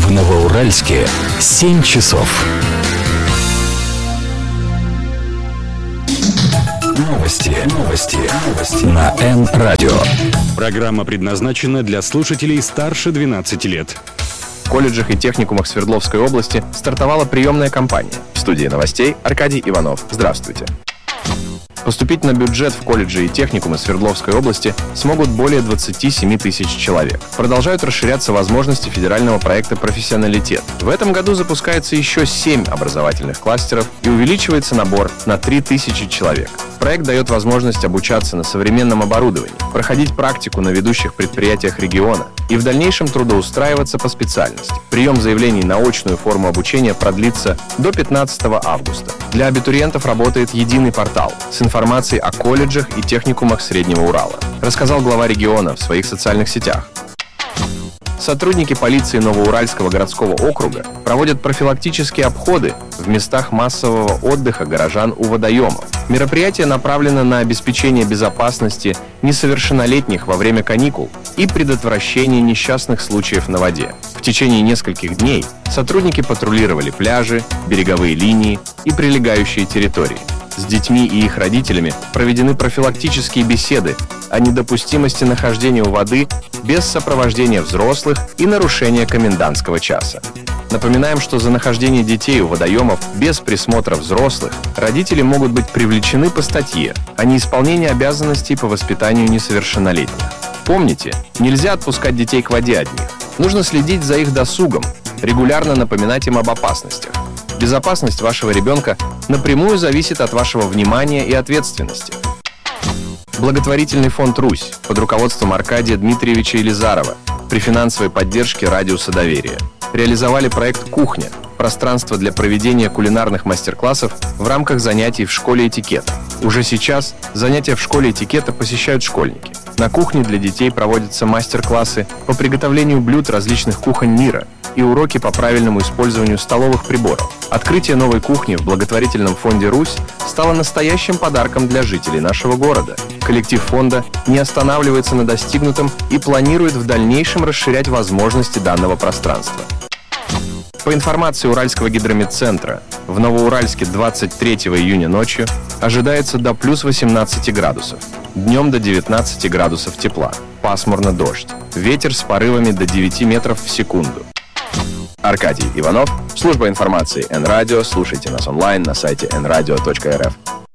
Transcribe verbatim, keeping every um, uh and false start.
В Новоуральске семь часов. Новости, новости, новости на Эн-радио. Программа предназначена для слушателей старше двенадцати лет. В колледжах и техникумах Свердловской области стартовала приемная кампания. В студии новостей Аркадий Иванов. Здравствуйте. Поступить на бюджет в колледжи и техникумы Свердловской области смогут более двадцати семи тысяч человек. Продолжают расширяться возможности федерального проекта «Профессионалитет». В этом году запускается еще семь образовательных кластеров и увеличивается набор на три тысячи человек. Проект дает возможность обучаться на современном оборудовании, проходить практику на ведущих предприятиях региона и в дальнейшем трудоустраиваться по специальности. Прием заявлений на очную форму обучения продлится до пятнадцатого августа. Для абитуриентов работает единый портал с информацией о колледжах и техникумах Среднего Урала, рассказал глава региона в своих социальных сетях. Сотрудники полиции Новоуральского городского округа проводят профилактические обходы в местах массового отдыха горожан у водоемов. Мероприятие направлено на обеспечение безопасности несовершеннолетних во время каникул и предотвращение несчастных случаев на воде. В течение нескольких дней сотрудники патрулировали пляжи, береговые линии и прилегающие территории. С детьми и их родителями проведены профилактические беседы о недопустимости нахождения у воды без сопровождения взрослых и нарушения комендантского часа. Напоминаем, что за нахождение детей у водоемов без присмотра взрослых родители могут быть привлечены по статье о неисполнении обязанностей по воспитанию несовершеннолетних. Помните, нельзя отпускать детей к воде одних. Нужно следить за их досугом, регулярно напоминать им об опасностях. Безопасность вашего ребенка напрямую зависит от вашего внимания и ответственности. Благотворительный фонд «Русь» под руководством Аркадия Дмитриевича Елизарова при финансовой поддержке радиуса доверия реализовали проект «Кухня» – пространство для проведения кулинарных мастер-классов в рамках занятий в школе этикета. Уже сейчас занятия в школе этикета посещают школьники. На кухне для детей проводятся мастер-классы по приготовлению блюд различных кухонь мира и уроки по правильному использованию столовых приборов. Открытие новой кухни в благотворительном фонде «Русь» стало настоящим подарком для жителей нашего города. Коллектив фонда не останавливается на достигнутом и планирует в дальнейшем расширять возможности данного пространства. По информации Уральского гидрометцентра, в Новоуральске двадцать третьего июня ночью ожидается до плюс восемнадцати градусов, днем до девятнадцати градусов тепла, пасмурно дождь, ветер с порывами до девяти метров в секунду. Аркадий Иванов, служба информации Эн-радио. Слушайте нас онлайн на сайте эн радио точка эр эф.